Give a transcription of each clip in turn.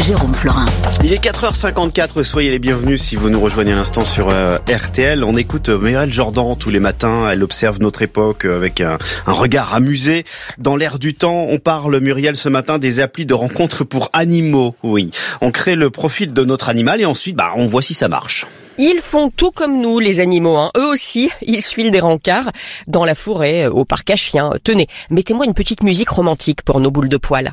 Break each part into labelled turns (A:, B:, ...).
A: Jérôme Florin.
B: Il est 4h54, soyez les bienvenus si vous nous rejoignez à l'instant sur RTL. On écoute Muriel Jordan tous les matins, elle observe notre époque avec un regard amusé. Dans l'air du temps, on parle, Muriel, ce matin des applis de rencontres pour animaux. Oui, on crée le profil de notre animal et ensuite on voit si ça marche.
C: Ils font tout comme nous, les animaux. Eux aussi, ils suivent des rencarts dans la forêt, au parc à chiens. Tenez, mettez-moi une petite musique romantique pour nos boules de poils.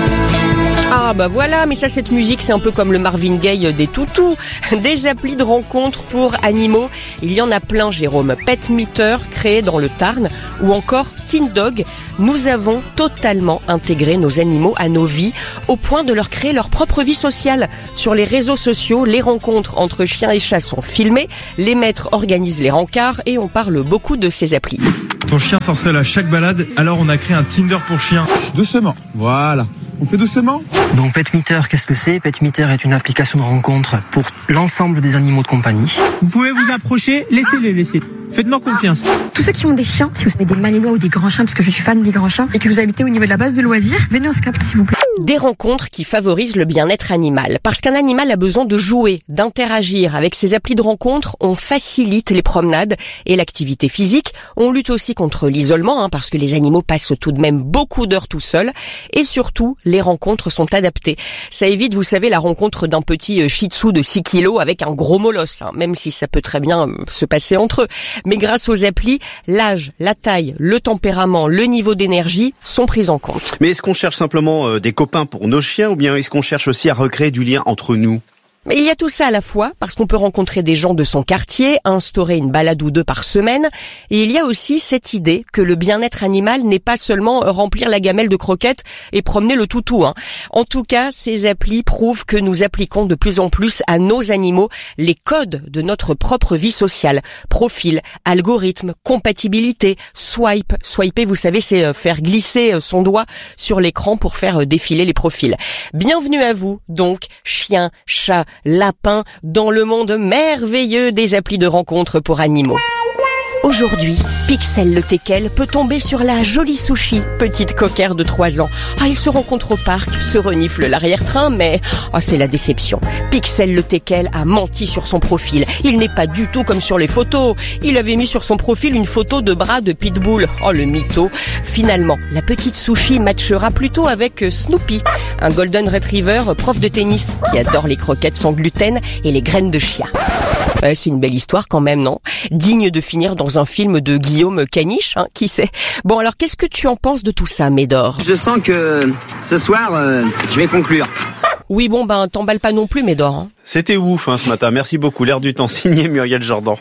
C: Ah voilà, mais ça, cette musique, c'est un peu comme le Marvin Gaye des toutous. Des applis de rencontres pour animaux, il y en a plein, Jérôme. Pet Meter, créé dans le Tarn, ou encore Teen Dog. Nous avons totalement intégré nos animaux à nos vies, au point de leur créer leur propre vie sociale. Sur les réseaux sociaux, les rencontres entre chiens et chats sont filmées, les maîtres organisent les rencarts et on parle beaucoup de ces applis.
D: Ton chien sort seul à chaque balade, alors on a créé un Tinder pour chiens.
E: Doucement, voilà. On fait doucement ?
F: Donc Pet Meter, qu'est-ce que c'est ? Pet Meter est une application de rencontre pour l'ensemble des animaux de compagnie.
D: Vous pouvez vous approcher, laissez-les. Faites-moi confiance.
G: Tous ceux qui ont des chiens, si vous avez des malinois ou des grands chiens, parce que je suis fan des grands chiens, et que vous habitez au niveau de la base de loisirs, venez au SCAP s'il vous plaît.
C: Des rencontres qui favorisent le bien-être animal. Parce qu'un animal a besoin de jouer, d'interagir. Avec ces applis de rencontres, on facilite les promenades et l'activité physique. On lutte aussi contre l'isolement, parce que les animaux passent tout de même beaucoup d'heures tout seuls. Et surtout, les rencontres sont adaptées. Ça évite, vous savez, la rencontre d'un petit shih tzu de 6 kilos avec un gros molosse, même si ça peut très bien se passer entre eux. Mais grâce aux applis, l'âge, la taille, le tempérament, le niveau d'énergie sont pris en compte.
B: Mais est-ce qu'on cherche simplement des copains pour nos chiens ou bien est-ce qu'on cherche aussi à recréer du lien entre nous ?
C: Mais il y a tout ça à la fois, parce qu'on peut rencontrer des gens de son quartier, instaurer une balade ou deux par semaine, et il y a aussi cette idée que le bien-être animal n'est pas seulement remplir la gamelle de croquettes et promener le toutou. En tout cas, ces applis prouvent que nous appliquons de plus en plus à nos animaux les codes de notre propre vie sociale. Profil, algorithme, compatibilité, swipe. Swiper, vous savez, c'est faire glisser son doigt sur l'écran pour faire défiler les profils. Bienvenue à vous, donc, chien, chat, lapin, dans le monde merveilleux des applis de rencontres pour animaux. Aujourd'hui, Pixel le teckel peut tomber sur la jolie Sushi, petite coquère de 3 ans. Il se rencontre au parc, se renifle l'arrière-train, mais c'est la déception. Pixel le teckel a menti sur son profil. Il n'est pas du tout comme sur les photos. Il avait mis sur son profil une photo de bras de pitbull. Le mytho. Finalement, la petite Sushi matchera plutôt avec Snoopy, un golden retriever prof de tennis qui adore les croquettes sans gluten et les graines de chia. C'est une belle histoire quand même, non ? Digne de finir dans un film de Guillaume Caniche, qui sait ? Bon, alors qu'est-ce que tu en penses de tout ça, Médor ?
H: Je sens que ce soir, je vais conclure.
C: Oui, t'emballes pas non plus, Médor.
B: C'était ouf ce matin, merci beaucoup. L'air du temps, signé Muriel Jordan.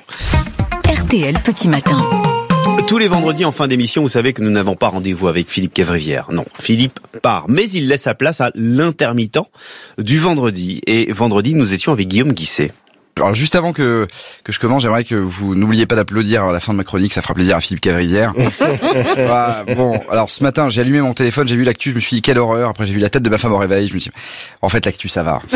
A: RTL Petit Matin.
B: Tous les vendredis en fin d'émission, vous savez que nous n'avons pas rendez-vous avec Philippe Cavrivière. Non, Philippe part, mais il laisse sa place à l'intermittent du vendredi. Et vendredi, nous étions avec Guillaume Guisset.
E: Alors juste avant que je commence, j'aimerais que vous n'oubliez pas d'applaudir à la fin de ma chronique, ça fera plaisir à Philippe Cavrivière. Alors ce matin, j'ai allumé mon téléphone, j'ai vu l'actu, je me suis dit quelle horreur, après j'ai vu la tête de ma femme au réveil, je me suis dit en fait l'actu ça va.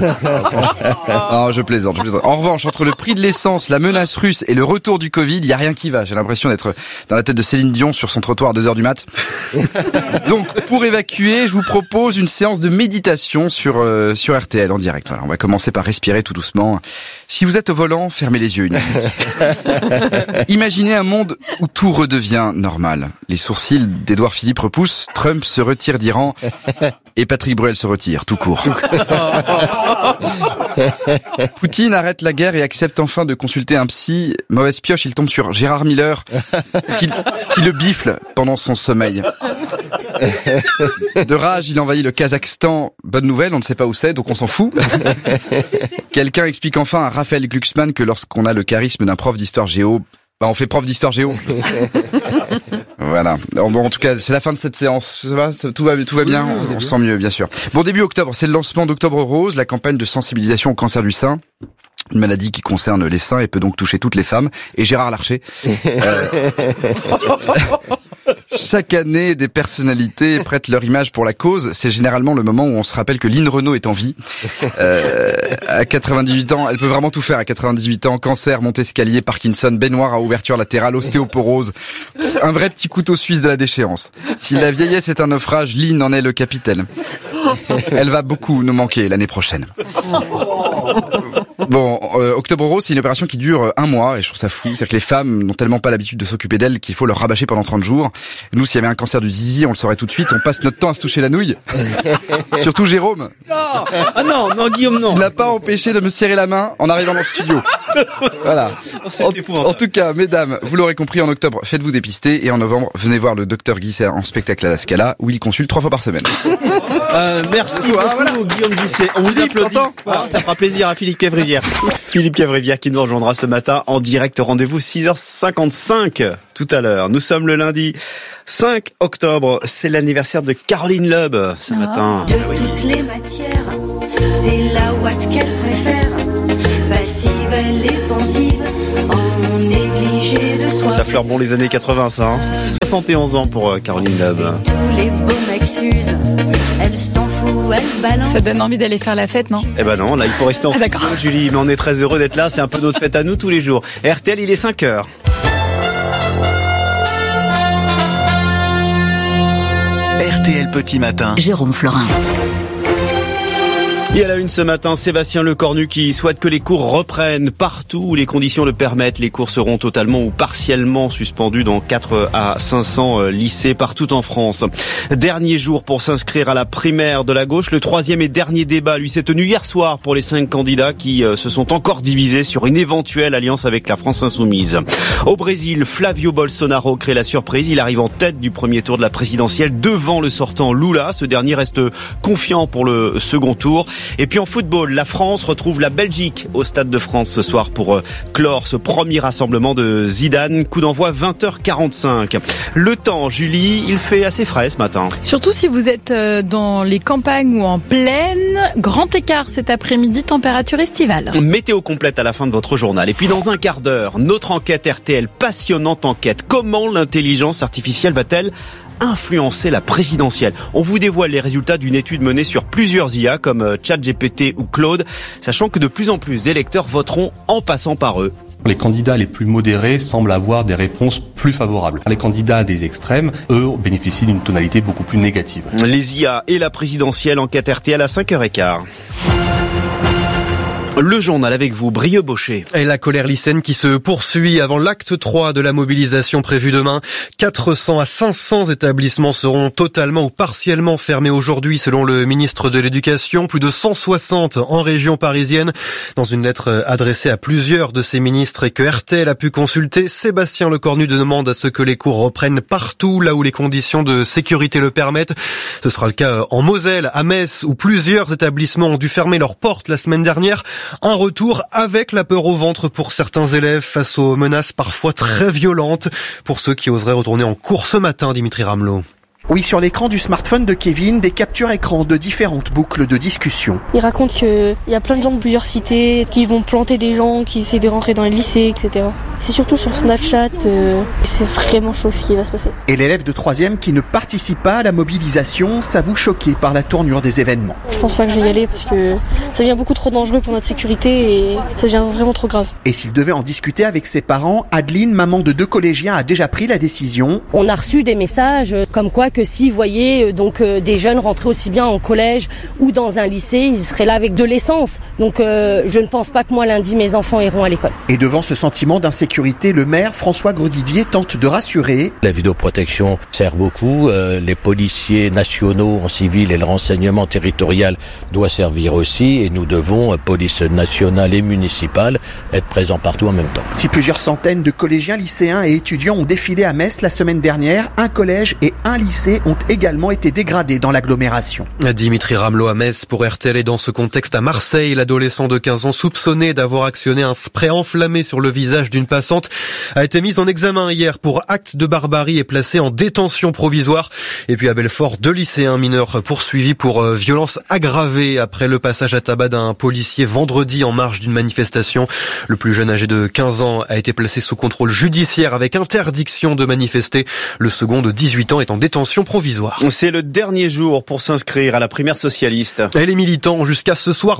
E: Non, je plaisante. En revanche, entre le prix de l'essence, la menace russe et le retour du Covid, il y a rien qui va. J'ai l'impression d'être dans la tête de Céline Dion sur son trottoir à 2h du mat. Donc pour évacuer, je vous propose une séance de méditation sur RTL en direct. Voilà, on va commencer par respirer tout doucement. Si vous êtes au volant, fermez les yeux une minute. Imaginez un monde où tout redevient normal. Les sourcils d'Édouard Philippe repoussent, Trump se retire d'Iran et Patrick Bruel se retire, tout court. Poutine arrête la guerre et accepte enfin de consulter un psy. Mauvaise pioche, il tombe sur Gérard Miller qui le bifle pendant son sommeil. De rage, il envahit le Kazakhstan. Bonne nouvelle, on ne sait pas où c'est, donc on s'en fout. Quelqu'un explique enfin à Raphaël Glucksmann que lorsqu'on a le charisme d'un prof d'histoire géo, on fait prof d'histoire géo. Voilà. Bon, en tout cas, c'est la fin de cette séance. Ça va, tout va bien. On se sent mieux, bien sûr. Bon, début octobre, c'est le lancement d'Octobre Rose, la campagne de sensibilisation au cancer du sein. Une maladie qui concerne les seins et peut donc toucher toutes les femmes. Et Gérard Larcher. Chaque année, des personnalités prêtent leur image pour la cause. C'est généralement le moment où on se rappelle que Lynn Renault est en vie. À 98 ans, elle peut vraiment tout faire. À 98 ans, cancer, montée escalier, Parkinson, baignoire à ouverture latérale, ostéoporose. Un vrai petit couteau suisse de la déchéance. Si la vieillesse est un naufrage, Lynn en est le capitaine. Elle va beaucoup nous manquer l'année prochaine. Bon, Octobre Rose, c'est une opération qui dure 1 mois et je trouve ça fou. C'est-à-dire que les femmes n'ont tellement pas l'habitude de s'occuper d'elles qu'il faut leur rabâcher pendant 30 jours. Nous, s'il y avait un cancer du zizi, on le saurait tout de suite. On passe notre temps à se toucher la nouille. Surtout Jérôme.
B: Non, Guillaume, non.
E: Il n'a pas empêché de me serrer la main en arrivant dans le studio. Voilà. En tout cas, mesdames, vous l'aurez compris, en octobre, faites-vous dépister et en novembre, venez voir le docteur Guisset en spectacle à la Scala où il consulte 3 fois par semaine.
B: Merci beaucoup, Guillaume Guisset. On vous applaudit. Ça fera plaisir à Philippe Cavrivière. Philippe Cavrivière qui nous rejoindra ce matin en direct. Rendez-vous 6h55 tout à l'heure. Nous sommes le lundi 5 octobre. C'est l'anniversaire de Caroline Loeb ce matin.
I: De toutes les matières, c'est la ouate qu'elle préfère. Passive, elle est pensive, en négligé de soi.
B: Ça fleure bon les années 80, ça. 71 ans pour Caroline Loeb.
I: Tous les beaux mecs s'usent, elle s'en fout, elle balance.
J: Ça donne envie d'aller faire la fête, non?
B: Eh ben non, là il faut rester en studio, Julie. Mais on est très heureux d'être là. C'est un peu notre fête à nous tous les jours. RTL, il est 5h.
A: RTL Petit Matin. Jérôme Florin.
B: Et à la une ce matin, Sébastien Lecornu qui souhaite que les cours reprennent partout où les conditions le permettent. Les cours seront totalement ou partiellement suspendus dans 4 à 500 lycées partout en France. Dernier jour pour s'inscrire à la primaire de la gauche. Le 3e et dernier débat, lui, s'est tenu hier soir pour les 5 candidats qui se sont encore divisés sur une éventuelle alliance avec la France insoumise. Au Brésil, Flavio Bolsonaro crée la surprise. Il arrive en tête du premier tour de la présidentielle devant le sortant Lula. Ce dernier reste confiant pour le second tour. Et puis en football, la France retrouve la Belgique au Stade de France ce soir pour clore ce premier rassemblement de Zidane. Coup d'envoi 20h45. Le temps, Julie, il fait assez frais ce matin.
J: Surtout si vous êtes dans les campagnes ou en plaine. Grand écart cet après-midi, température estivale.
B: Météo complète à la fin de votre journal. Et puis dans un quart d'heure, notre enquête RTL, passionnante enquête. Comment l'intelligence artificielle va-t-elle influencer la présidentielle? On vous dévoile les résultats d'une étude menée sur plusieurs IA comme ChatGPT ou Claude, sachant que de plus en plus d'électeurs voteront en passant par eux.
K: Les candidats les plus modérés semblent avoir des réponses plus favorables. Les candidats des extrêmes, eux, bénéficient d'une tonalité beaucoup plus négative.
B: Les IA et la présidentielle, enquête RTL à 5h15. Le journal avec vous, Brieux Baucher.
L: Et la colère lycéenne qui se poursuit avant l'acte 3 de la mobilisation prévue demain. 400 à 500 établissements seront totalement ou partiellement fermés aujourd'hui selon le ministre de l'Éducation. Plus de 160 en région parisienne. Dans une lettre adressée à plusieurs de ces ministres et que RTL a pu consulter, Sébastien Lecornu demande à ce que les cours reprennent partout là où les conditions de sécurité le permettent. Ce sera le cas en Moselle, à Metz, où plusieurs établissements ont dû fermer leurs portes la semaine dernière. Un retour avec la peur au ventre pour certains élèves face aux menaces parfois très violentes. Pour ceux qui oseraient retourner en cours ce matin, Dimitri Ramelot.
M: Oui, sur l'écran du smartphone de Kevin, des captures écran de différentes boucles de discussion.
N: Il raconte qu'il y a plein de gens de plusieurs cités qui vont planter des gens, qui essaient de rentrer dans les lycées, etc. C'est surtout sur Snapchat, c'est vraiment chaud ce qui va se passer.
M: Et l'élève de 3e qui ne participe pas à la mobilisation s'avoue choqué par la tournure des événements.
N: Je pense pas que je vais y aller parce que ça devient beaucoup trop dangereux pour notre sécurité et ça devient vraiment trop grave.
M: Et s'il devait en discuter avec ses parents, Adeline, maman de 2 collégiens, a déjà pris la décision.
C: On a reçu des messages comme quoi que si vous voyez des jeunes rentrer aussi bien en collège ou dans un lycée, ils seraient là avec de l'essence. Donc je ne pense pas que moi lundi mes enfants iront à l'école.
M: Et devant ce sentiment d'insécurité, le maire François Grosdidier tente de rassurer.
O: La vidéoprotection sert beaucoup, les policiers nationaux en civil et le renseignement territorial doit servir aussi et nous devons, police nationale et municipale, être présents partout en même temps.
M: Si plusieurs centaines de collégiens, lycéens et étudiants ont défilé à Metz la semaine dernière, un collège et un lycée lycées ont également été dégradés dans l'agglomération.
L: Dimitri Ramelot à Metz pour RTL. Et dans ce contexte à Marseille, l'adolescent de 15 ans soupçonné d'avoir actionné un spray enflammé sur le visage d'une passante a été mis en examen hier pour acte de barbarie et placé en détention provisoire. Et puis à Belfort, 2 lycéens mineurs poursuivis pour violence aggravée après le passage à tabac d'un policier vendredi en marge d'une manifestation. Le plus jeune, âgé de 15 ans, a été placé sous contrôle judiciaire avec interdiction de manifester. Le second de 18 ans est en détention provisoire.
B: C'est le dernier jour pour s'inscrire à la primaire socialiste.
L: Et les militants ont jusqu'à ce soir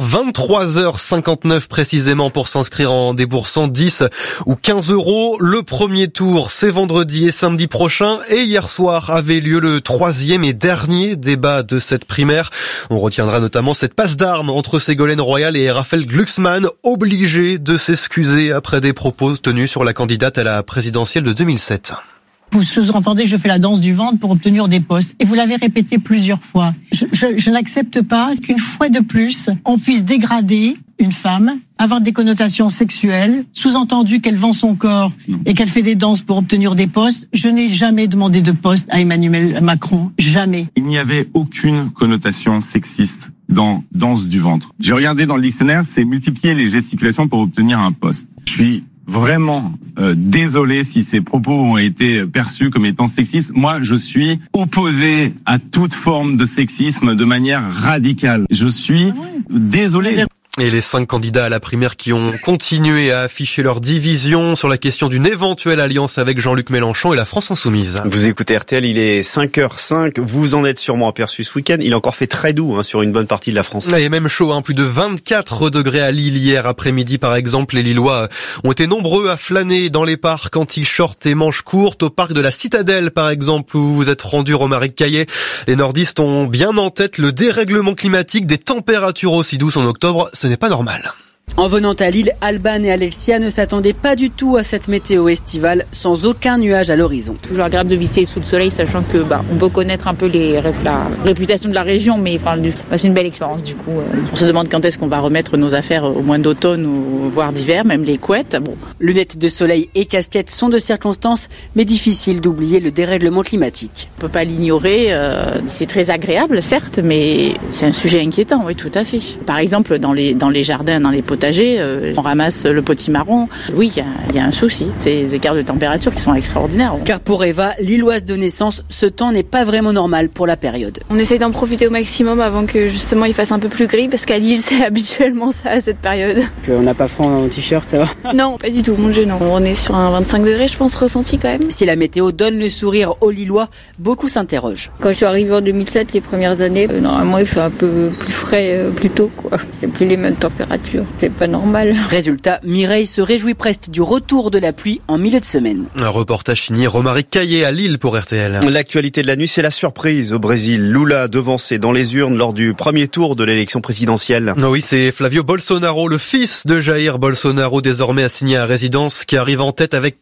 L: 23h59 précisément pour s'inscrire en déboursant 10 ou 15 euros. Le premier tour, c'est vendredi et samedi prochain. Et hier soir avait lieu le 3e et dernier débat de cette primaire. On retiendra notamment cette passe d'armes entre Ségolène Royal et Raphaël Glucksmann, obligé de s'excuser après des propos tenus sur la candidate à la présidentielle de 2007.
P: Vous sous-entendez que je fais la danse du ventre pour obtenir des postes. Et vous l'avez répété plusieurs fois. Je n'accepte pas qu'une fois de plus, on puisse dégrader une femme, avoir des connotations sexuelles, sous-entendu qu'elle vend son corps et qu'elle fait des danses pour obtenir des postes. Je n'ai jamais demandé de poste à Emmanuel Macron. Jamais.
Q: Il n'y avait aucune connotation sexiste dans danse du ventre. J'ai regardé dans le dictionnaire, c'est multiplier les gesticulations pour obtenir un poste. Je suis vraiment désolé si ces propos ont été perçus comme étant sexistes. Moi, je suis opposé à toute forme de sexisme de manière radicale. Je suis désolé.
L: Et les 5 candidats à la primaire qui ont continué à afficher leur division sur la question d'une éventuelle alliance avec Jean-Luc Mélenchon et la France Insoumise.
B: Vous écoutez RTL, il est 5h05. Vous en êtes sûrement aperçu ce week-end. Il a encore fait très doux sur une bonne partie de la France.
L: Et même chaud, plus de 24 degrés à Lille hier après-midi par exemple. Les Lillois ont été nombreux à flâner dans les parcs anti-short et manches courtes. Au parc de la Citadelle par exemple, où vous vous êtes rendu, Romaric Caillé. Les nordistes ont bien en tête le dérèglement climatique, des températures aussi douces en octobre. Ce n'est pas normal.
R: En venant à Lille, Alban et Alexia ne s'attendaient pas du tout à cette météo estivale, sans aucun nuage à l'horizon.
S: Toujours agréable de visiter sous le soleil, sachant que on peut connaître un peu la réputation de la région, mais c'est une belle expérience du coup. On se demande quand est-ce qu'on va remettre nos affaires au mois d'automne ou voire d'hiver, même les couettes.
R: Lunettes de soleil et casquettes sont de circonstance, mais difficile d'oublier le dérèglement climatique.
S: On peut pas l'ignorer, c'est très agréable certes, mais c'est un sujet inquiétant, oui tout à fait. Par exemple dans les jardins, dans les potagers, on ramasse le potimarron. Oui, il y a un souci. Ces écarts de température qui sont extraordinaires.
R: Car pour Eva, lilloise de naissance, ce temps n'est pas vraiment normal pour la période.
N: On essaie d'en profiter au maximum avant que justement il fasse un peu plus gris, parce qu'à Lille, c'est habituellement ça à cette période.
R: On n'a pas froid en t-shirt, ça va?
N: Non, pas du tout, mon Dieu, non. On est sur un 25 degrés, je pense, ressenti quand même.
R: Si la météo donne le sourire aux Lillois, beaucoup s'interrogent.
T: Quand je suis arrivée en 2007, les premières années, normalement il fait un peu plus frais plus tôt, quoi. C'est plus les mêmes températures. C'est pas normal.
R: Résultat, Mireille se réjouit presque du retour de la pluie en milieu de semaine.
L: Un reportage signé Romaric Caillé à Lille pour RTL.
B: L'actualité de la nuit, c'est la surprise au Brésil. Lula devancé dans les urnes lors du premier tour de l'élection présidentielle.
L: Oui, c'est Flavio Bolsonaro, le fils de Jair Bolsonaro, désormais assigné à résidence, qui arrive en tête avec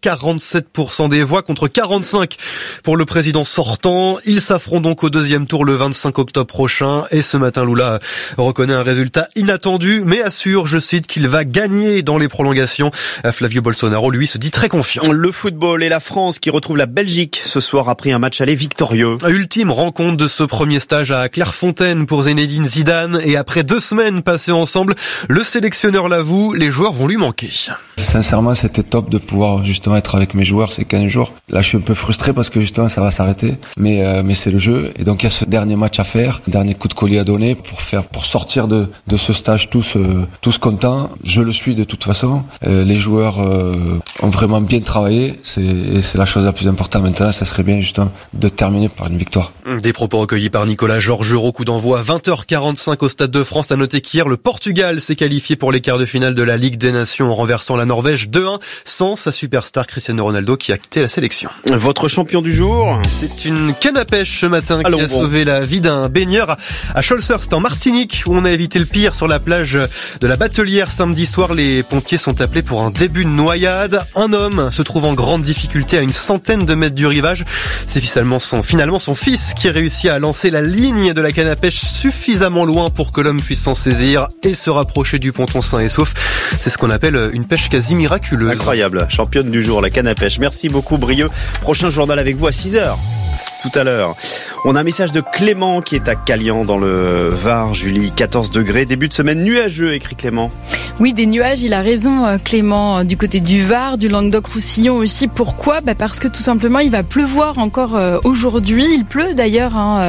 L: 47% des voix contre 45% pour le président sortant. Ils s'affrontent donc au deuxième tour le 25 octobre prochain. Et ce matin, Lula reconnaît un résultat inattendu, mais assure, je cite, qu'il va gagner dans les prolongations. Flavio Bolsonaro, lui, se dit très confiant.
B: Le football et la France qui retrouve la Belgique ce soir après un match aller victorieux.
L: Ultime rencontre de ce premier stage à Clairefontaine pour Zinedine Zidane. Et après 2 semaines passées ensemble, le sélectionneur l'avoue, les joueurs vont lui manquer.
U: Sincèrement, c'était top de pouvoir justement être avec mes joueurs ces 15 jours. Là, je suis un peu frustré parce que justement, ça va s'arrêter. Mais c'est le jeu. Et donc, il y a ce dernier match à faire, dernier coup de collier à donner pour sortir de ce stage tous contents. Je le suis de toute façon. Les joueurs ont vraiment bien travaillé. C'est la chose la plus importante maintenant. Ça serait bien justement de terminer par une victoire.
L: Des propos recueillis par Nicolas Georgerot. Coup d'envoi à 20h45 au Stade de France. À noter qu'hier, le Portugal s'est qualifié pour les quarts de finale de la Ligue des Nations en renversant la Norvège 2-1 sans sa superstar Cristiano Ronaldo qui a quitté la sélection.
B: Votre champion du jour,
L: c'est une canne à pêche ce matin qui a sauvé la vie d'un baigneur à Scholzer, c'est en Martinique où on a évité le pire sur la plage de la Batelière samedi soir. Les pompiers sont appelés pour un début de noyade. Un homme se trouve en grande difficulté à une centaine de mètres du rivage. C'est finalement son fils qui a réussi à lancer la ligne de la canne à pêche suffisamment loin pour que l'homme puisse s'en saisir et se rapprocher du ponton sain et sauf. C'est ce qu'on appelle une pêche quasi miraculeuse.
B: Incroyable, championne du jour, la canne à pêche. Merci beaucoup Brieux. Prochain journal avec vous à 6h tout à l'heure. On a un message de Clément qui est à Calian dans le Var, Julie, 14 degrés. Début de semaine nuageux, écrit Clément.
J: Oui, des nuages, il a raison Clément, du côté du Var, du Languedoc-Roussillon aussi. Pourquoi ? Parce que tout simplement il va pleuvoir encore aujourd'hui. Il pleut d'ailleurs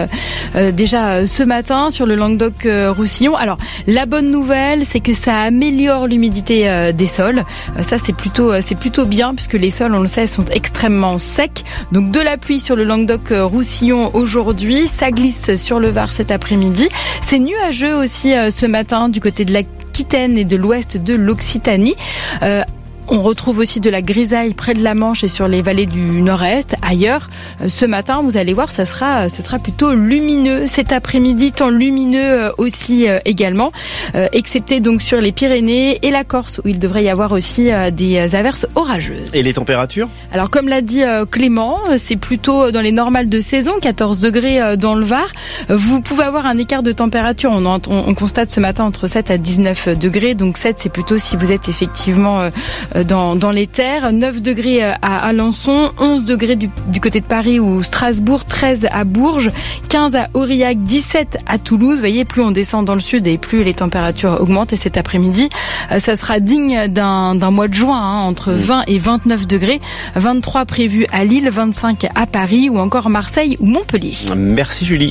J: déjà ce matin sur le Languedoc-Roussillon. Alors la bonne nouvelle, c'est que ça améliore l'humidité des sols. Ça c'est plutôt bien puisque les sols, on le sait, sont extrêmement secs. Donc de la pluie sur le Languedoc-Roussillon aujourd'hui, ça glisse sur le Var cet après-midi. C'est nuageux aussi ce matin du côté de l'Aquitaine et de l'ouest de l'Occitanie. On retrouve aussi de la grisaille près de la Manche et sur les vallées du nord-est. Ailleurs, ce matin, vous allez voir, ce sera plutôt lumineux. Cet après-midi, temps lumineux aussi également, excepté donc sur les Pyrénées et la Corse, où il devrait y avoir aussi des averses orageuses.
B: Et les températures ?
J: Alors, comme l'a dit Clément, c'est plutôt dans les normales de saison, 14 degrés dans le Var. Vous pouvez avoir un écart de température, on constate ce matin entre 7 à 19 degrés. Donc 7, c'est plutôt si vous êtes effectivement dans les terres, 9 degrés à Alençon, 11 degrés du côté de Paris ou Strasbourg, 13 à Bourges, 15 à Aurillac, 17 à Toulouse. Vous voyez, plus on descend dans le sud et plus les températures augmentent. Et cet après-midi, ça sera digne d'un mois de juin, entre 20 et 29 degrés, 23 prévus à Lille, 25 à Paris ou encore Marseille ou Montpellier.
B: Merci Julie.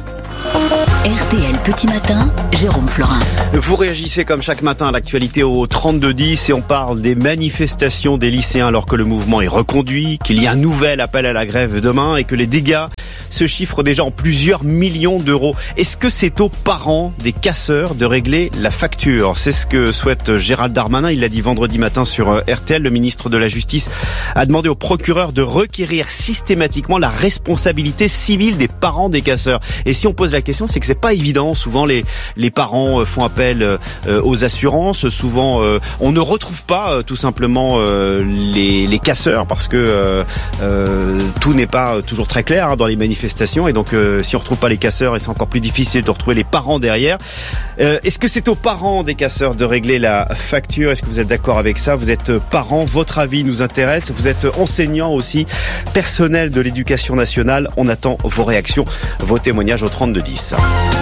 A: RTL Petit Matin, Jérôme Florin.
B: Vous réagissez comme chaque matin à l'actualité au 32-10 et on parle des manifestations des lycéens alors que le mouvement est reconduit, qu'il y a un nouvel appel à la grève demain et que les dégâts se chiffrent déjà en plusieurs millions d'euros. Est-ce que c'est aux parents des casseurs de régler la facture ? C'est ce que souhaite Gérald Darmanin. Il l'a dit vendredi matin sur RTL. Le ministre de la Justice a demandé au procureur de requérir systématiquement la responsabilité civile des parents des casseurs. Et si on pose la question, c'est que c'est pas évident. Souvent, les parents font appel aux assurances. Souvent, on ne retrouve pas tout simplement les casseurs parce que tout n'est pas toujours très clair dans les manifestations. Et donc, si on retrouve pas les casseurs, c'est encore plus difficile de retrouver les parents derrière. Est-ce que c'est aux parents des casseurs de régler la facture ? Est-ce que vous êtes d'accord avec ça ? Vous êtes parents, votre avis nous intéresse. Vous êtes enseignant aussi, personnel de l'éducation nationale. On attend vos réactions, vos témoignages au 32-10.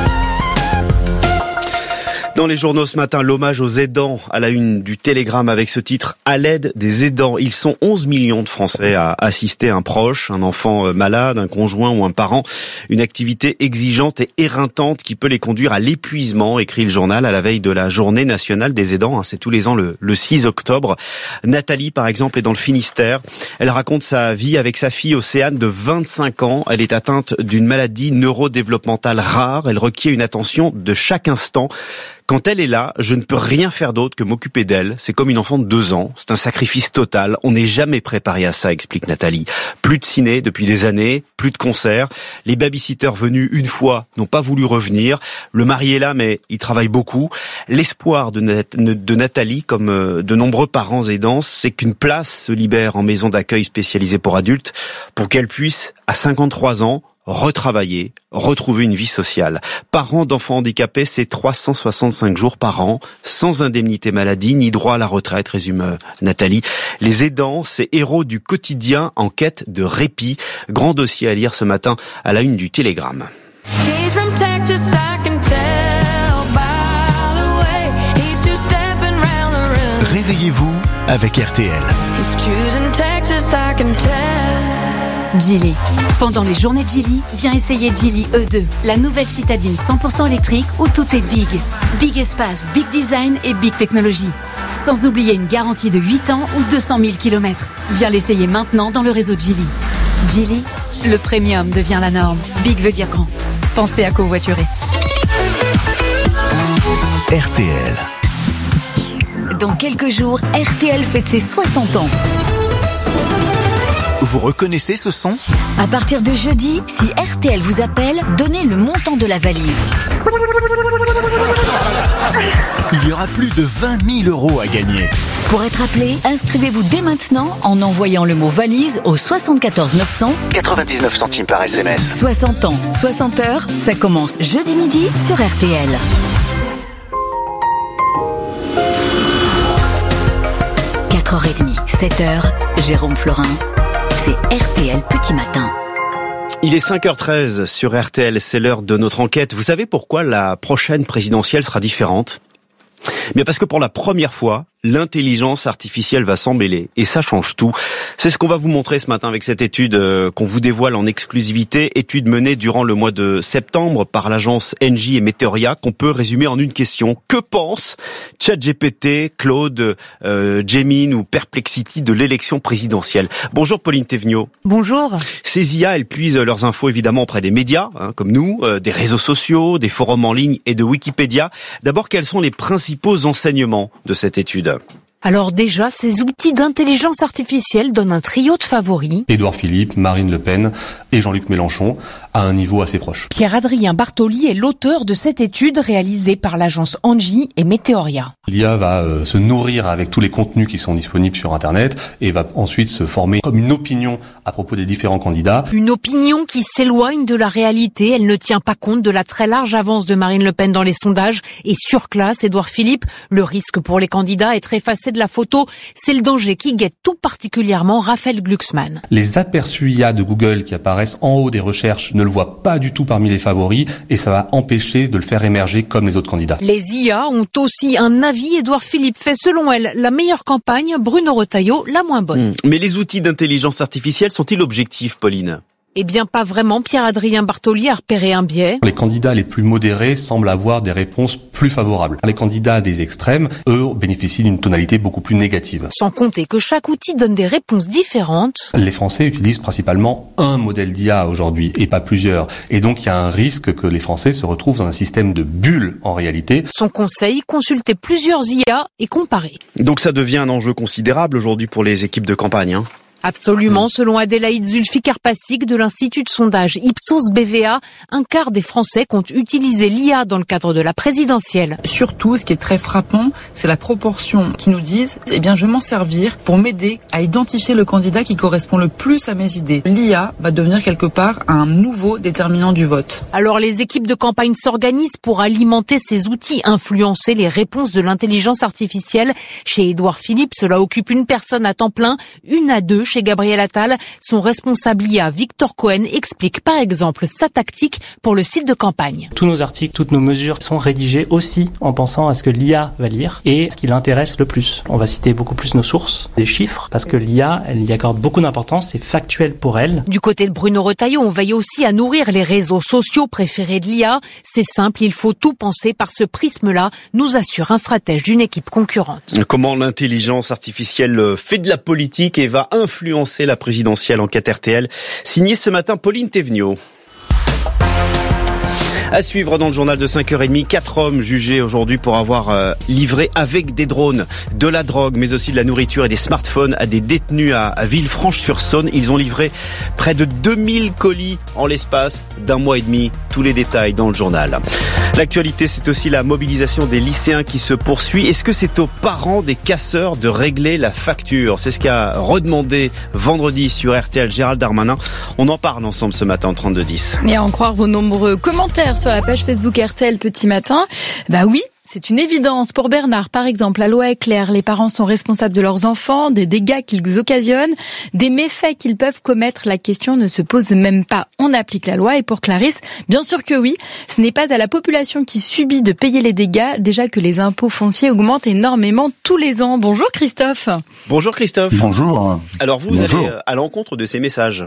B: Dans les journaux ce matin, l'hommage aux aidants à la une du Télégramme avec ce titre « À l'aide des aidants ». Ils sont 11 millions de Français à assister un proche, un enfant malade, un conjoint ou un parent. Une activité exigeante et éreintante qui peut les conduire à l'épuisement, écrit le journal à la veille de la journée nationale des aidants. C'est tous les ans le 6 octobre. Nathalie, par exemple, est dans le Finistère. Elle raconte sa vie avec sa fille Océane de 25 ans. Elle est atteinte d'une maladie neurodéveloppementale rare. Elle requiert une attention de chaque instant. Quand elle est là, je ne peux rien faire d'autre que m'occuper d'elle. C'est comme une enfant de 2 ans. C'est un sacrifice total. On n'est jamais préparé à ça, explique Nathalie. Plus de ciné depuis des années, plus de concerts. Les babysitters venus une fois n'ont pas voulu revenir. Le mari est là, mais il travaille beaucoup. L'espoir de Nathalie, comme de nombreux parents aidants, c'est qu'une place se libère en maison d'accueil spécialisée pour adultes pour qu'elle puisse, à 53 ans, retravailler, retrouver une vie sociale. Parents d'enfants handicapés, c'est 365 jours par an, sans indemnité maladie, ni droit à la retraite, résume Nathalie. Les aidants, c'est héros du quotidien en quête de répit. Grand dossier à lire ce matin à la une du Télégramme.
A: Réveillez-vous avec RTL.
F: Geely. Pendant les journées Geely, viens essayer Geely E2, la nouvelle citadine 100% électrique où tout est big. Big espace, big design et big technologie. Sans oublier une garantie de 8 ans ou 200 000 km. Viens l'essayer maintenant dans le réseau Geely. Geely, le premium devient la norme. Big veut dire grand. Pensez à covoiturer.
A: RTL.
F: Dans quelques jours, RTL fête ses 60 ans.
A: Vous reconnaissez ce son ?
F: À partir de jeudi, si RTL vous appelle, donnez le montant de la valise.
A: Il y aura plus de 20 000 € à gagner.
F: Pour être appelé, inscrivez-vous dès maintenant en envoyant le mot valise au 74 900
A: 99 centimes par SMS.
F: 60 ans, 60 heures, ça commence jeudi midi sur RTL. « 4h30, 7h, Jérôme Florin. C'est RTL Petit Matin.
B: Il est 5h13 sur RTL, c'est l'heure de notre enquête. Vous savez pourquoi la prochaine présidentielle sera différente ? Bien parce que pour la première fois, l'intelligence artificielle va s'en mêler et ça change tout. C'est ce qu'on va vous montrer ce matin avec cette étude qu'on vous dévoile en exclusivité, étude menée durant le mois de septembre par l'agence Engie et Meteoria, qu'on peut résumer en une question. Que pensent ChatGPT, Claude, Gemini ou Perplexity de l'élection présidentielle ? Bonjour Pauline Thévenot.
C: Bonjour.
B: Ces IA, elles puisent leurs infos évidemment auprès des médias, comme nous, des réseaux sociaux, des forums en ligne et de Wikipédia. D'abord, quels sont les principaux enseignements de cette étude ?
D: Alors déjà, ces outils d'intelligence artificielle donnent un trio de favoris.
K: Édouard Philippe, Marine Le Pen et Jean-Luc Mélenchon à un niveau assez proche.
D: Pierre-Adrien Bartoli est l'auteur de cette étude réalisée par l'agence Engie et Meteoria.
K: L'IA va se nourrir avec tous les contenus qui sont disponibles sur Internet et va ensuite se former comme une opinion à propos des différents candidats.
D: Une opinion qui s'éloigne de la réalité. Elle ne tient pas compte de la très large avance de Marine Le Pen dans les sondages et surclasse Édouard Philippe. Le risque pour les candidats est très effacé de la photo. C'est le danger qui guette tout particulièrement Raphaël Glucksmann.
K: Les aperçus IA de Google qui apparaissent en haut des recherches ne le voient pas du tout parmi les favoris et ça va empêcher de le faire émerger comme les autres candidats.
D: Les IA ont aussi un avis. Édouard Philippe fait selon elle la meilleure campagne, Bruno Retailleau la moins bonne.
B: Mais les outils d'intelligence artificielle sont-ils objectifs, Pauline ?
D: Eh bien, pas vraiment. Pierre-Adrien Bartoli a repéré un biais.
K: Les candidats les plus modérés semblent avoir des réponses plus favorables. Les candidats des extrêmes, eux, bénéficient d'une tonalité beaucoup plus négative.
D: Sans compter que chaque outil donne des réponses différentes.
K: Les Français utilisent principalement un modèle d'IA aujourd'hui et pas plusieurs. Et donc, il y a un risque que les Français se retrouvent dans un système de bulles en réalité.
D: Son conseil, consulter plusieurs IA et comparer.
B: Donc ça devient un enjeu considérable aujourd'hui pour les équipes de campagne, hein ?
D: Absolument. Selon Adélaïde Zulfikar-Passig de l'Institut de sondage Ipsos BVA, un quart des Français comptent utiliser l'IA dans le cadre de la présidentielle.
V: Surtout, ce qui est très frappant, c'est la proportion qui nous disent « Eh bien, je vais m'en servir pour m'aider à identifier le candidat qui correspond le plus à mes idées ». L'IA va devenir quelque part un nouveau déterminant du vote.
D: Alors, les équipes de campagne s'organisent pour alimenter ces outils, influencer les réponses de l'intelligence artificielle. Chez Édouard Philippe, cela occupe une personne à temps plein, 1 à 2 chez Gabriel Attal. Son responsable IA, Victor Cohen, explique par exemple sa tactique pour le site de campagne.
W: Tous nos articles, toutes nos mesures sont rédigées aussi en pensant à ce que l'IA va lire et ce qui l'intéresse le plus. On va citer beaucoup plus nos sources, des chiffres, parce que l'IA, elle y accorde beaucoup d'importance, c'est factuel pour elle.
D: Du côté de Bruno Retailleau, on veille aussi à nourrir les réseaux sociaux préférés de l'IA. C'est simple, il faut tout penser par ce prisme-là, nous assure un stratège d'une équipe concurrente.
B: Comment l'intelligence artificielle fait de la politique et va influencer la présidentielle, enquête RTL, signée ce matin Pauline Thévenot. À suivre dans le journal de 5h30, 4 hommes jugés aujourd'hui pour avoir livré avec des drones de la drogue, mais aussi de la nourriture et des smartphones à des détenus à Villefranche-sur-Saône. Ils ont livré près de 2000 colis en l'espace d'1 mois et demi. Tous les détails dans le journal. L'actualité, c'est aussi la mobilisation des lycéens qui se poursuit. Est-ce que c'est aux parents des casseurs de régler la facture ? C'est ce qu'a redemandé vendredi sur RTL Gérald Darmanin. On en parle ensemble ce matin en 32-10.
J: Et à en croire vos nombreux commentaires sur la page Facebook RTL Petit Matin, bah oui, c'est une évidence. Pour Bernard, par exemple, la loi est claire. Les parents sont responsables de leurs enfants, des dégâts qu'ils occasionnent, des méfaits qu'ils peuvent commettre. La question ne se pose même pas. On applique la loi. Et pour Clarisse, bien sûr que oui. Ce n'est pas à la population qui subit de payer les dégâts, déjà que les impôts fonciers augmentent énormément tous les ans. Bonjour Christophe.
B: Bonjour Christophe.
X: Bonjour.
B: Alors vous allez à l'encontre de ces messages.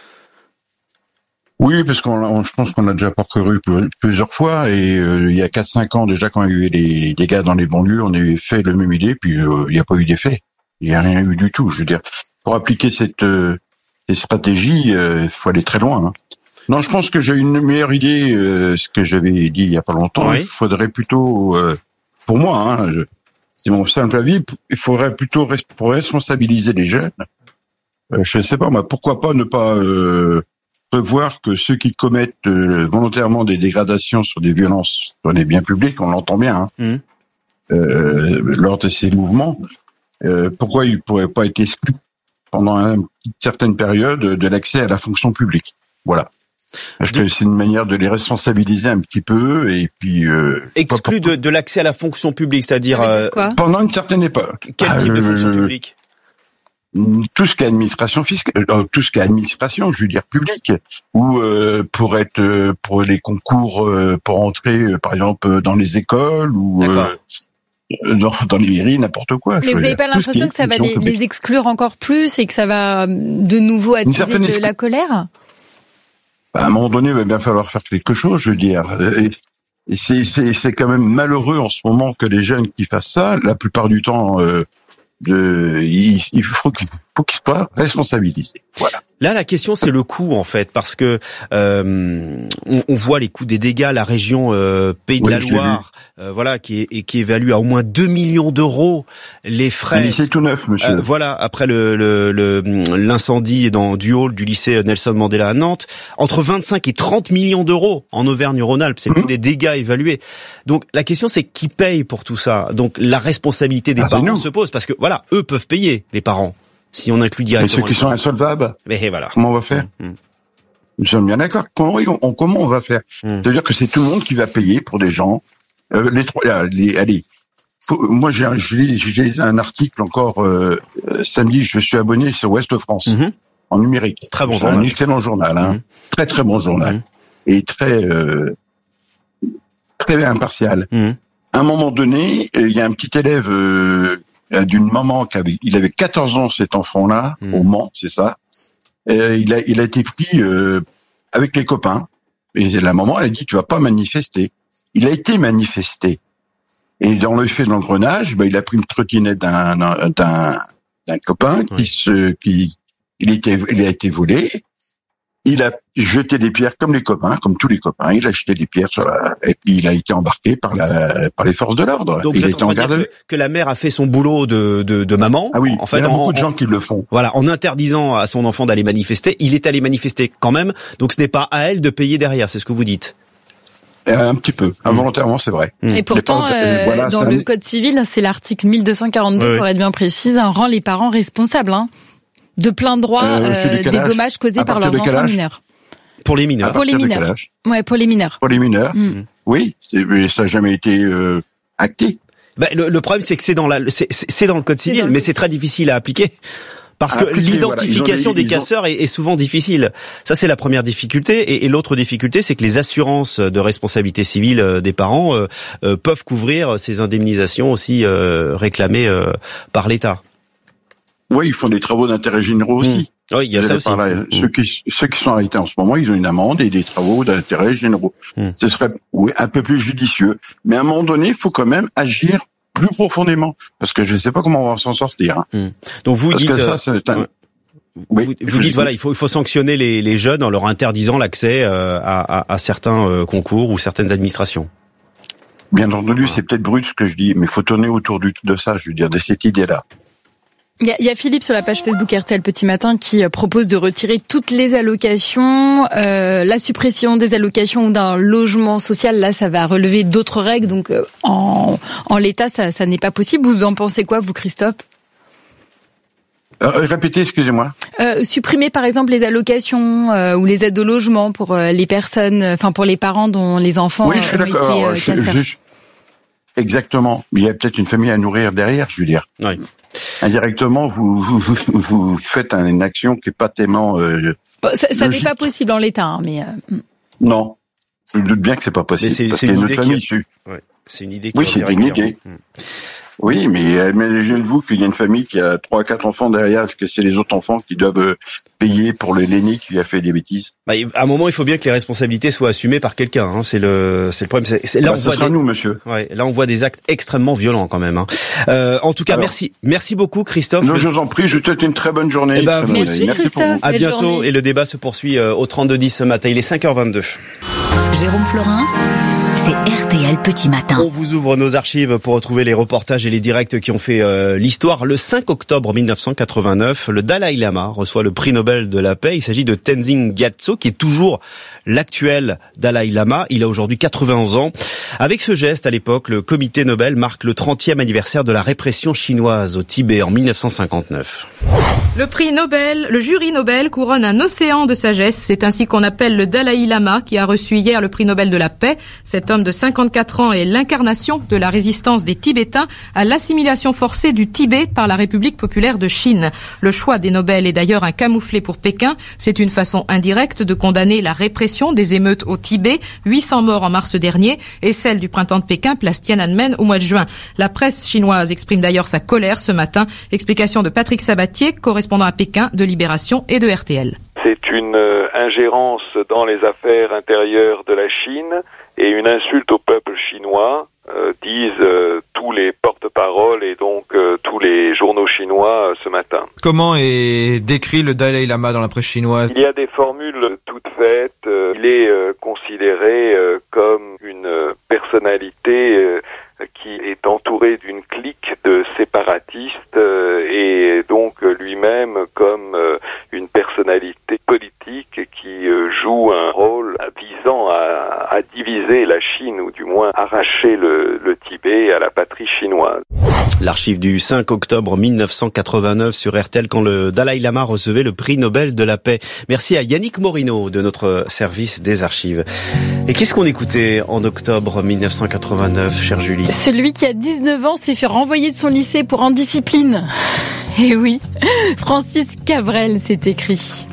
X: Oui, parce je pense qu'on a déjà parcouru plusieurs fois et il y a 4-5 ans déjà quand il y a eu les dégâts dans les banlieues, on avait fait le même idée puis il n'y a pas eu d'effet. Il n'y a rien eu du tout. Je veux dire, pour appliquer ces stratégies, il faut aller très loin. Hein. Non, je pense que j'ai une meilleure idée, ce que j'avais dit il n'y a pas longtemps. Oui. Il faudrait plutôt, pour moi, c'est mon simple avis, il faudrait plutôt pour responsabiliser les jeunes. Je ne sais pas, moi, pourquoi pas ne pas prévoir que ceux qui commettent volontairement des dégradations sur des violences sur des biens publics, on l'entend bien, lors de ces mouvements, pourquoi ils ne pourraient pas être exclus pendant une certaine période de l'accès à la fonction publique. Voilà. Parce que c'est une manière de les responsabiliser un petit peu et puis...
B: exclus de l'accès à la fonction publique, c'est-à-dire...
X: pendant une certaine époque.
B: Quel type de fonction publique ?
X: tout ce qui est administration fiscale, tout ce qui est administration, je veux dire publique, ou pour les concours pour entrer, par exemple, dans les écoles ou dans les mairies, n'importe quoi.
J: Mais vous n'avez pas l'impression que ça va les exclure encore plus et que ça va de nouveau attiser de la colère?
X: À un moment donné, il va bien falloir faire quelque chose, je veux dire. Et c'est quand même malheureux en ce moment que les jeunes qui fassent ça, la plupart du temps, il faut qu'ils soient responsabilisés. Voilà.
B: Là, la question, c'est le coût, en fait, parce que on voit les coûts des dégâts. La région Pays de la Loire, voilà, qui évalue à au moins 2 millions d'euros les frais.
X: Un lycée tout neuf, monsieur.
B: Voilà, après l'incendie du hall du lycée Nelson Mandela à Nantes, entre 25 et 30 millions d'euros en Auvergne-Rhône-Alpes. C'est le coût des dégâts évalués. Donc, la question, c'est qui paye pour tout ça? Donc, la responsabilité des parents se pose, parce que voilà, eux peuvent payer, les parents. Si on inclut directement.
X: Mais ceux qui sont insolvables.
B: Mais voilà.
X: Comment on va faire? Nous sommes bien d'accord. Comment on va faire? C'est-à-dire que c'est tout le monde qui va payer pour des gens. Moi, j'ai un article encore samedi. Je suis abonné sur Ouest France en numérique.
B: Très bon journal.
X: Un excellent journal, hein. Très très bon journal et très impartial. À un moment donné, il y a un petit élève. D'une maman il avait 14 ans, cet enfant-là, au Mans, c'est ça. Il a été pris avec les copains. Et la maman, elle a dit, tu vas pas manifester. Il a été manifesté. Et dans le fait de l'engrenage, il a pris une trottinette d'un copain il a été volé. Il a jeté des pierres comme les copains, comme tous les copains. Il a jeté des pierres et puis il a été embarqué par les forces de l'ordre.
B: Donc vous êtes en train de dire que la mère a fait son boulot de maman.
X: Ah oui.
B: En fait,
X: il y a beaucoup de gens qui le font.
B: Voilà, en interdisant à son enfant d'aller manifester, il est allé manifester quand même. Donc ce n'est pas à elle de payer derrière, c'est ce que vous dites.
X: Un petit peu, involontairement, c'est vrai.
J: Et pourtant, dans le Code civil, c'est l'article 1242, pour être bien précise, rend les parents responsables, de plein droit des dommages causés par leurs enfants mineurs.
B: Pour les mineurs.
J: Pour les mineurs. Ouais, pour les mineurs.
X: Pour les mineurs. Oui, ça n'a jamais été acté.
B: Le problème, c'est que c'est dans le Code civil, mais c'est très difficile à appliquer. Parce que l'identification des casseurs est souvent difficile. Ça, c'est la première difficulté. Et l'autre difficulté, c'est que les assurances de responsabilité civile des parents peuvent couvrir ces indemnisations aussi réclamées par l'État.
X: Oui, ils font des travaux d'intérêt généraux aussi.
B: Oui, il y a ça aussi.
X: Ceux qui sont arrêtés en ce moment, ils ont une amende et des travaux d'intérêt généraux. Ce serait un peu plus judicieux. Mais à un moment donné, il faut quand même agir plus profondément. Parce que je ne sais pas comment on va s'en sortir.
B: Donc vous dites...
X: Oui,
B: vous dites voilà, il faut sanctionner les jeunes en leur interdisant l'accès à certains concours ou certaines administrations.
X: Bien entendu, c'est peut-être brut ce que je dis, mais il faut tourner autour de ça, je veux dire, de cette idée-là.
J: Il y a Philippe sur la page Facebook RTL Petit Matin qui propose de retirer toutes les allocations, la suppression des allocations d'un logement social. Là, ça va relever d'autres règles. Donc, en l'état, ça n'est pas possible. Vous en pensez quoi, vous, Christophe?
X: Répétez, excusez-moi.
J: Supprimer, par exemple, les allocations ou les aides au logement pour les personnes, pour les parents dont les enfants ont été casseurs.
X: Exactement. Il y a peut-être une famille à nourrir derrière, je veux dire.
B: Oui.
X: Indirectement, vous faites une action qui est pas tellement.
J: Ça n'est pas possible en l'état, mais.
X: Non, je me doute bien que c'est pas possible.
B: Mais c'est une idée c'est une idée.
X: Oui, c'est une idée. Oui, mais imaginez-vous qu'il y a une famille qui a 3-4 enfants derrière. Est-ce que c'est les autres enfants qui doivent payer pour l'aîné qui a fait des bêtises?
B: À un moment, il faut bien que les responsabilités soient assumées par quelqu'un. C'est le problème.
X: Là, on voit nous, monsieur.
B: Ouais, là, on voit des actes extrêmement violents quand même. En tout cas, merci beaucoup, Christophe.
X: Non, je vous en prie. Je vous souhaite une très bonne journée.
J: Merci Christophe.
B: À bientôt. Et le débat se poursuit au 32-10 ce matin. Il est 5h22.
A: Jérôme Florin, c'est RTL Petit Matin.
B: On vous ouvre nos archives pour retrouver les reportages et les directs qui ont fait l'histoire. Le 5 octobre 1989, le Dalai Lama reçoit le prix Nobel de la paix. Il s'agit de Tenzin Gyatso, qui est toujours l'actuel Dalai Lama. Il a aujourd'hui 91 ans. Avec ce geste, à l'époque, le comité Nobel marque le 30e anniversaire de la répression chinoise au Tibet en 1959.
E: Le prix Nobel, le jury Nobel couronne un océan de sagesse. C'est ainsi qu'on appelle le Dalai Lama, qui a reçu hier le prix Nobel de la paix. Cet homme de 54 ans est l'incarnation de la résistance des Tibétains à l'assimilation forcée du Tibet par la République populaire de Chine. Le choix des Nobel est d'ailleurs un camouflet pour Pékin. C'est une façon indirecte de condamner la répression des émeutes au Tibet, 800 morts en mars dernier, et celle du printemps de Pékin, place Tiananmen au mois de juin. La presse chinoise exprime d'ailleurs sa colère ce matin. Explication de Patrick Sabatier, correspondant à Pékin de Libération et de RTL.
G: C'est une ingérence dans les affaires intérieures de la Chine et une insulte au peuple chinois, disent tous les porte-paroles et donc tous les journaux chinois ce matin.
H: Comment est décrit le Dalai Lama dans la presse chinoise ?
G: Il y a des formules toutes faites. Il est considéré comme une personnalité qui est entouré d'une clique de séparatistes et donc lui-même comme une personnalité politique qui joue un rôle visant à diviser la Chine ou du moins arracher le Tibet à la patrie chinoise.
B: L'archive du 5 octobre 1989 sur RTL quand le Dalai Lama recevait le prix Nobel de la paix. Merci à Yannick Morino de notre service des archives. Et qu'est-ce qu'on écoutait en octobre 1989, chère Julie ?
J: Celui qui a 19 ans s'est fait renvoyer de son lycée pour indiscipline. Et oui, Francis Cabrel, c'est écrit.